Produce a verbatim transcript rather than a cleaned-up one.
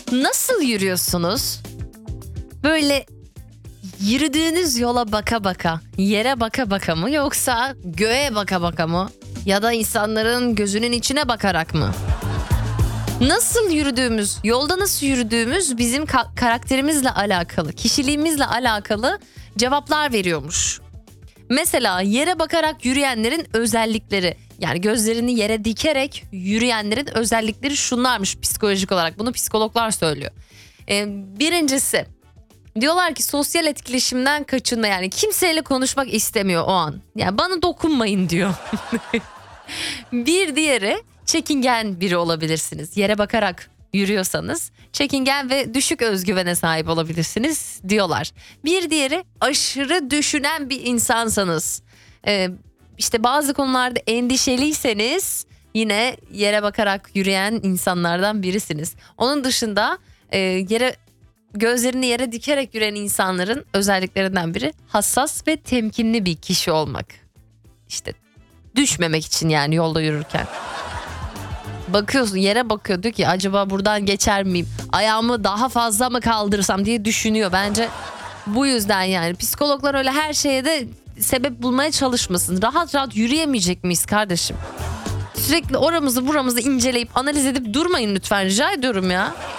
Nasıl yürüyorsunuz? Böyle yürüdüğünüz yola baka baka, yere baka baka mı, yoksa göğe baka baka mı? Ya da insanların gözünün içine bakarak mı? Nasıl yürüdüğümüz, yolda nasıl yürüdüğümüz bizim ka- karakterimizle alakalı, kişiliğimizle alakalı cevaplar veriyormuş. Mesela yere bakarak yürüyenlerin özellikleri, yani gözlerini yere dikerek yürüyenlerin özellikleri şunlarmış psikolojik olarak. Bunu psikologlar söylüyor. Ee, birincisi, diyorlar ki sosyal etkileşimden kaçınma, yani kimseyle konuşmak istemiyor o an. Yani bana dokunmayın diyor. Bir diğeri, çekingen biri olabilirsiniz. Yere bakarak yürüyorsanız çekingen ve düşük özgüvene sahip olabilirsiniz diyorlar. Bir diğeri, aşırı düşünen bir insansanız. Ee, işte bazı konularda endişeliyseniz yine yere bakarak yürüyen insanlardan birisiniz. Onun dışında e, yere gözlerini yere dikerek yürüyen insanların özelliklerinden biri hassas ve temkinli bir kişi olmak. İşte düşmemek için, yani yolda yürürken. Bakıyorsun, yere bakıyor, diyor ki acaba buradan geçer miyim? Ayağımı daha fazla mı kaldırsam diye düşünüyor. Bence bu yüzden, yani psikologlar öyle her şeye de sebep bulmaya çalışmasın. Rahat rahat yürüyemeyecek miyiz kardeşim? Sürekli oramızı buramızı inceleyip analiz edip durmayın lütfen, rica ediyorum ya.